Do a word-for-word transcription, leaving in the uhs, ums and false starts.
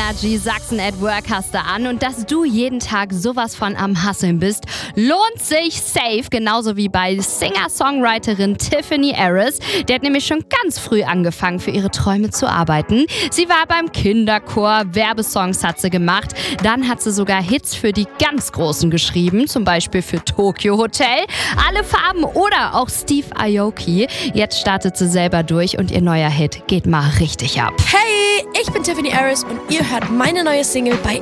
Energy, Sachsen at Work hast du an. Und dass du jeden Tag sowas von am Hasseln bist, lohnt sich safe. Genauso wie bei Singer-Songwriterin Tiffany Harris. Die hat nämlich schon ganz früh angefangen, für ihre Träume zu arbeiten. Sie war beim Kinderchor, Werbesongs hat sie gemacht. Dann hat sie sogar Hits für die ganz Großen geschrieben, zum Beispiel für Tokyo Hotel, Alle Farben oder auch Steve Aoki. Jetzt startet sie selber durch und ihr neuer Hit geht mal richtig ab. Hey, ich bin Tiffany Harris und ihr hört meine neue Single bei